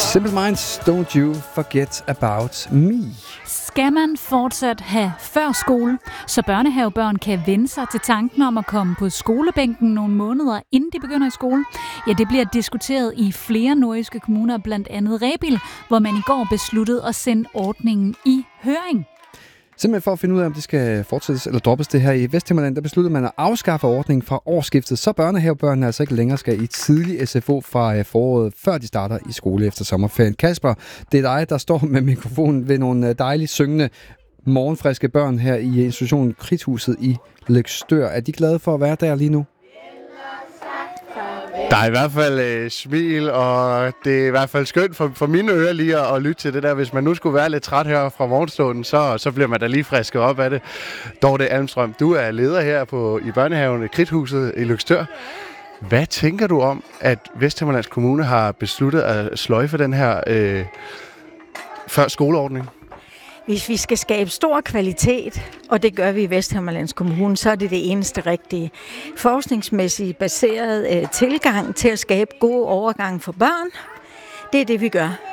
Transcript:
Simple Minds, don't you forget about me. Skal man fortsat have førskole, så børnehavebørn kan vende sig til tanken om at komme på skolebænken nogle måneder, inden de begynder i skole? Ja, det bliver diskuteret i flere nordjyske kommuner, blandt andet Rebild, hvor man i går besluttede at sende ordningen i høring. Simpelthen for at finde ud af, om det skal fortsættes eller droppes det her i Vesthimmerland, der besluttede man at afskaffe ordningen fra årsskiftet, så børnehavebørnene altså ikke længere skal i tidlig SFO fra foråret, før de starter i skole efter sommerferien. Kasper, det er dig, der står med mikrofonen ved nogle dejligt syngende morgenfriske børn her i institutionen Kridthuset i Løgstør. Er de glade for at være der lige nu? Der er i hvert fald smil, og det er i hvert fald skønt for mine ører lige at lytte til det der. Hvis man nu skulle være lidt træt her fra morgenstunden, så bliver man da lige frisket op af det. Dorte Almstrøm, du er leder her i børnehaven i Kridthuset i Løgstør. Hvad tænker du om, at Vesthimmerlands Kommune har besluttet at sløjfe den her før skoleordning? Hvis vi skal skabe stor kvalitet, og det gør vi i Vesthimmerlands Kommune, så er det det eneste rigtige. Forskningsmæssigt baseret tilgang til at skabe gode overgang for børn, det er det, vi gør.